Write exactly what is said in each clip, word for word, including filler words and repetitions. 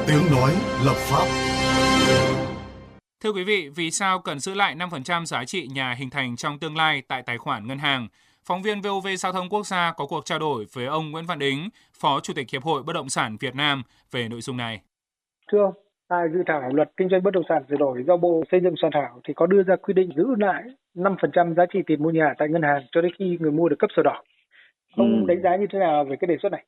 tiếng nói lập pháp. Thưa quý vị, vì sao cần giữ lại năm phần trăm giá trị nhà hình thành trong tương lai tại tài khoản ngân hàng? Phóng viên vê o vê Giao thông Quốc gia có cuộc trao đổi với ông Nguyễn Văn Đính, Phó Chủ tịch Hiệp hội Bất động sản Việt Nam về nội dung này. Thưa ông, tại dự thảo luật kinh doanh bất động sản sửa đổi do Bộ Xây dựng soạn thảo thì có đưa ra quy định giữ lại năm phần trăm giá trị tiền mua nhà tại ngân hàng cho đến khi người mua được cấp sổ đỏ. Ông ừ. đánh giá như thế nào về cái đề xuất này?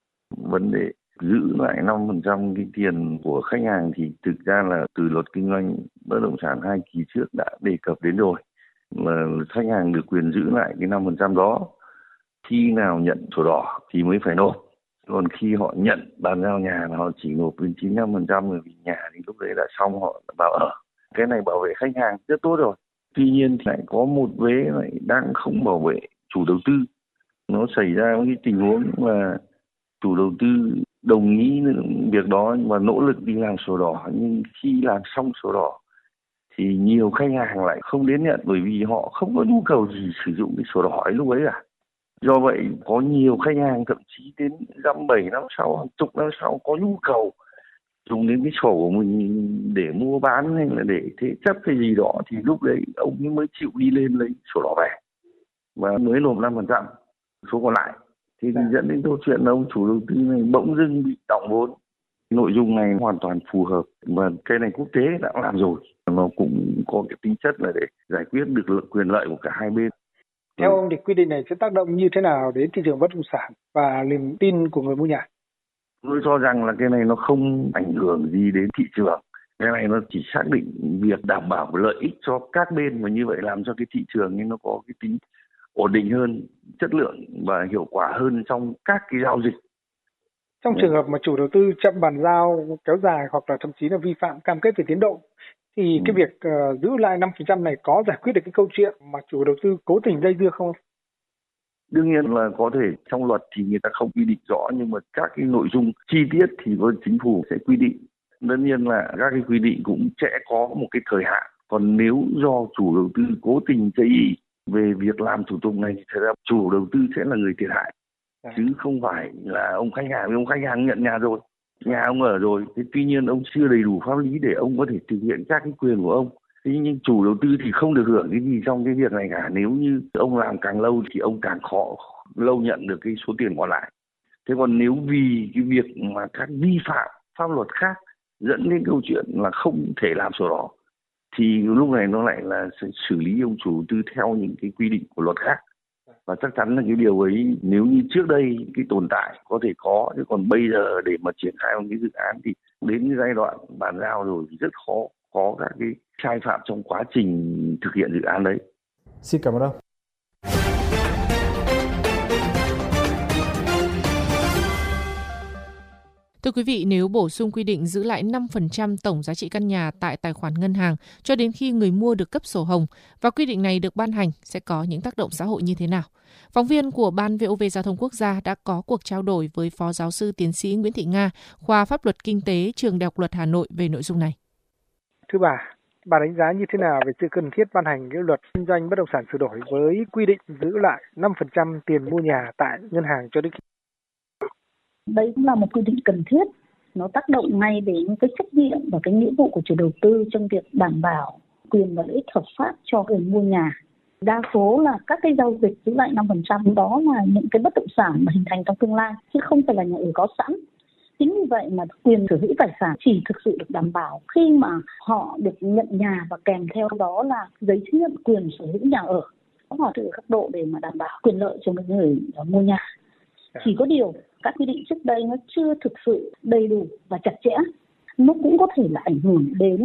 Vấn đề giữ lại năm phần trăm cái tiền của khách hàng thì thực ra là từ luật kinh doanh bất động sản hai kỳ trước đã đề cập đến rồi, là khách hàng được quyền giữ lại cái năm phần trăm đó. Khi nào nhận sổ đỏ thì mới phải nộp. Còn khi họ nhận bàn giao nhà là họ chỉ nộp đến chín mươi lăm phần trăm, bởi vì nhà thì lúc đấy đã xong họ vào ở. Cái này bảo vệ khách hàng rất tốt rồi. Tuy nhiên thì lại có một vế lại đang không bảo vệ chủ đầu tư. Nó xảy ra cái tình huống mà chủ đầu tư đồng ý việc đó và nỗ lực đi làm sổ đỏ, nhưng khi làm xong sổ đỏ thì nhiều khách hàng lại không đến nhận, bởi vì họ không có nhu cầu gì sử dụng cái sổ đỏ ấy lúc ấy cả. Do vậy có nhiều khách hàng thậm chí đến dăm bảy năm sau, hàng chục năm sau có nhu cầu dùng đến cái sổ của mình để mua bán hay là để thế chấp cái gì đó, thì lúc đấy ông ấy mới chịu đi lên lấy sổ đỏ về và mới nộp năm phần trăm số còn lại. Thì Dạ. dẫn đến câu chuyện là ông chủ đầu tư này bỗng dưng bị đọng vốn. Nội dung này hoàn toàn phù hợp và cái này quốc tế đã làm rồi. Nó cũng có cái tính chất là để giải quyết được quyền lợi của cả hai bên. Theo ông thì quy định này sẽ tác động như thế nào đến thị trường bất động sản và niềm tin của người mua nhà? Tôi cho rằng là cái này nó không ảnh hưởng gì đến thị trường. Cái này nó chỉ xác định việc đảm bảo lợi ích cho các bên, và như vậy làm cho cái thị trường nên nó có cái tính ổn định hơn, chất lượng và hiệu quả hơn trong các cái giao dịch. Trong trường hợp mà chủ đầu tư chậm bàn giao kéo dài hoặc là thậm chí là vi phạm cam kết về tiến độ, thì ừ. cái việc uh, giữ lại năm phần trăm này có giải quyết được cái câu chuyện mà chủ đầu tư cố tình dây dưa không? Đương nhiên là có thể trong luật thì người ta không quy định rõ, nhưng mà các cái nội dung chi tiết thì chính phủ sẽ quy định. Đương nhiên là các cái quy định cũng sẽ có một cái thời hạn. Còn nếu do chủ đầu tư cố tình chây ỳ về việc làm thủ tục này thì thật ra chủ đầu tư sẽ là người thiệt hại, à. chứ không phải là ông khách hàng. Ông khách hàng nhận nhà rồi, nhà ông ở rồi, thế tuy nhiên ông chưa đầy đủ pháp lý để ông có thể thực hiện các cái quyền của ông. Thế nhưng chủ đầu tư thì không được hưởng cái gì trong cái việc này cả. Nếu như ông làm càng lâu thì ông càng khó lâu nhận được cái số tiền còn lại. Thế còn nếu vì cái việc mà các vi phạm pháp luật khác dẫn đến câu chuyện là không thể làm sổ đỏ, thì lúc này nó lại là xử lý ông chủ đầu tư theo những cái quy định của luật khác. Và chắc chắn là cái điều ấy nếu như trước đây cái tồn tại có thể có, chứ còn bây giờ để mà triển khai một cái dự án thì đến cái giai đoạn bàn giao rồi thì rất khó có các cái sai phạm trong quá trình thực hiện dự án đấy. Xin cảm ơn ông. Thưa quý vị, nếu bổ sung quy định giữ lại năm phần trăm tổng giá trị căn nhà tại tài khoản ngân hàng cho đến khi người mua được cấp sổ hồng và quy định này được ban hành sẽ có những tác động xã hội như thế nào? Phóng viên của Ban vê o vê Giao thông Quốc gia đã có cuộc trao đổi với Phó Giáo sư Tiến sĩ Nguyễn Thị Nga, khoa Pháp luật Kinh tế, Trường Đại học Luật Hà Nội về nội dung này. Thưa bà, bà đánh giá như thế nào về sự cần thiết ban hành cái luật kinh doanh bất động sản sửa đổi với quy định giữ lại năm phần trăm tiền mua nhà tại ngân hàng cho đến khi... Đây cũng là một quy định cần thiết, nó tác động ngay đến cái trách nhiệm và cái nghĩa vụ của chủ đầu tư trong việc đảm bảo quyền và lợi ích hợp pháp cho người mua nhà. Đa số là các cái giao dịch giữ lại năm phần trăm đó là những cái bất động sản mà hình thành trong tương lai, chứ không phải là nhà ở có sẵn. Chính vì vậy mà quyền sở hữu tài sản chỉ thực sự được đảm bảo khi mà họ được nhận nhà và kèm theo đó là giấy chứng nhận quyền sở hữu nhà ở. Họ từ góc độ để mà đảm bảo quyền lợi cho người mua nhà. Chỉ có điều các quy định trước đây nó chưa thực sự đầy đủ và chặt chẽ. Nó cũng có thể là ảnh hưởng đến